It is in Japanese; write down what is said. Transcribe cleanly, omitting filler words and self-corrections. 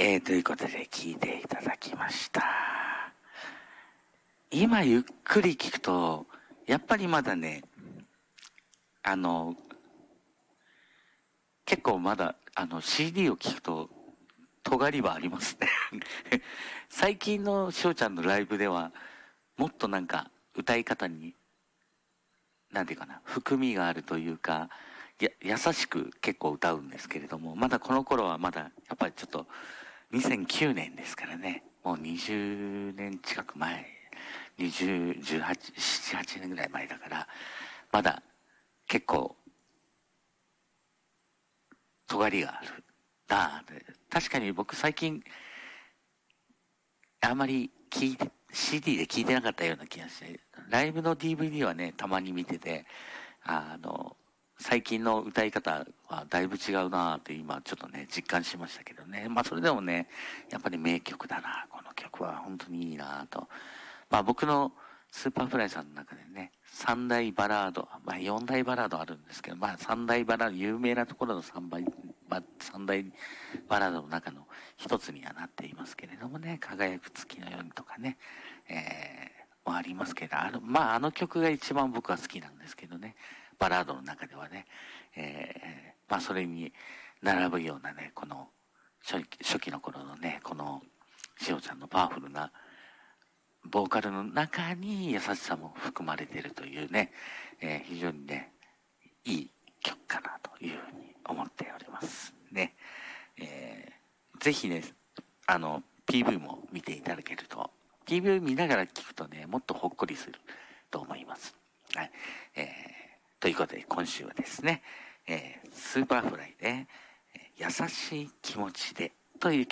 ということで聞いていただきました。今ゆっくり聞くと、やっぱりまだね、結構まだ、CD を聞くと、尖りはありますね。最近のしおちゃんのライブでは、もっとなんか、歌い方に、なんていうかな、含みがあるというか、優しく結構歌うんですけれども、まだこの頃はまだ、やっぱりちょっと、2009年ですからね、もう20年近く前、20、18、7、8年ぐらい前だから、まだ結構、尖りがあるなあ。確かに僕最近、あんまりCD で聞いてなかったような気がして、ライブの DVD はね、たまに見てて、最近の歌い方はだいぶ違うなって今ちょっとね、実感しましたけどね。まあそれでもね、やっぱり名曲だな、この曲は本当にいいなと。まあ僕のスーパーフライさんの中でね、三大バラード、まあ四大バラードあるんですけど、まあ三大バラード、有名なところの三大バラードの中の一つにはなっていますけれどもね、輝く月のようにとかね、もありますけど、まああの曲が一番僕は好きなんですけどね、バラードの中ではね、まあそれに並ぶようなね、この初期の頃のね、このしおちゃんのパワフルなボーカルの中に優しさも含まれているというね、非常にね、いい曲かなというふうに思っておりますね。ぜひね、PV も見ていただけると、PV 見ながら聞くとね、もっとほっこりすると思います。はい。ということで、今週はですね、スーパーフライで、優しい気持ちでという